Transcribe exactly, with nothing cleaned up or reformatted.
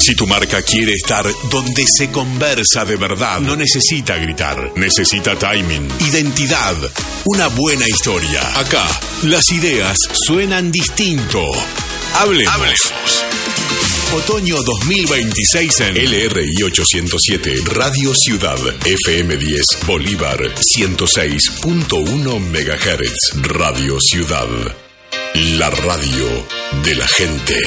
Si tu marca quiere estar donde se conversa de verdad, no necesita gritar, necesita timing, identidad, una buena historia. Acá, las ideas suenan distinto. Hablemos. Hablemos. Otoño dos mil veintiséis en L R I ochocientos siete, Radio Ciudad, F M diez, Bolívar, ciento seis punto uno megahertz. Radio Ciudad, la radio de la gente.